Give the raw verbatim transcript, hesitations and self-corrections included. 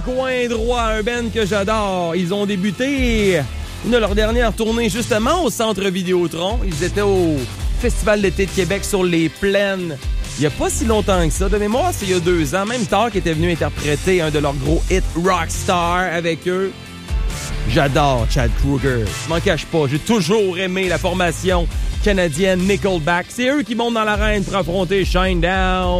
coin droit, un band que j'adore. Ils ont débuté une de leurs dernières tournées justement au Centre Vidéotron. Ils étaient au Festival d'été de Québec sur les Plaines. Il n'y a pas si longtemps que ça. De mémoire, c'est il y a deux ans. Même Tark était venu interpréter un de leurs gros hits Rockstar avec eux. J'adore Chad Kroeger. Je m'en cache pas. J'ai toujours aimé la formation canadienne Nickelback. C'est eux qui montent dans l'arène pour affronter Shinedown.